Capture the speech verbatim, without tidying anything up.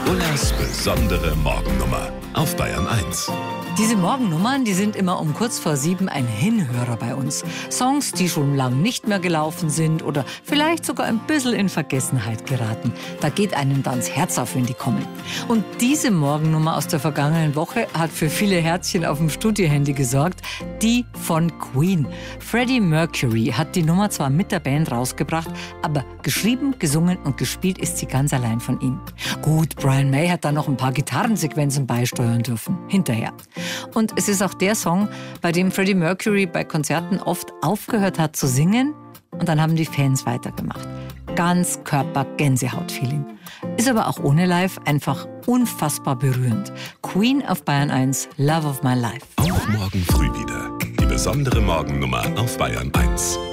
Ullas besondere Morgennummer auf Bayern eins. Diese Morgennummern, die sind immer um kurz vor sieben ein Hinhörer bei uns. Songs, die schon lang nicht mehr gelaufen sind oder vielleicht sogar ein bisschen in Vergessenheit geraten. Da geht einem dann das Herz auf, wenn die kommen. Und diese Morgennummer aus der vergangenen Woche hat für viele Herzchen auf dem Studiohandy gesorgt. Die von Queen. Freddie Mercury hat die Nummer zwar mit der Band rausgebracht, aber geschrieben, gesungen und gespielt ist sie ganz allein von ihm. Gut, Brian May hat da noch ein paar Gitarrensequenzen beisteuern dürfen. Hinterher. Und es ist auch der Song, bei dem Freddie Mercury bei Konzerten oft aufgehört hat zu singen und dann haben die Fans weitergemacht. Ganz Körper-Gänsehaut-Feeling. Ist aber auch ohne Live einfach unfassbar berührend. Queen auf Bayern eins, Love of My Life. Auch morgen früh wieder. Die besondere Morgennummer auf Bayern eins.